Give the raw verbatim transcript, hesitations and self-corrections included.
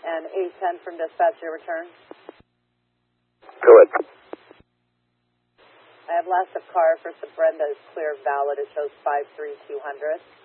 And eight ten from dispatch, your return. Go ahead. I have last of car for Brenda is clear valid. It shows five three two hundred.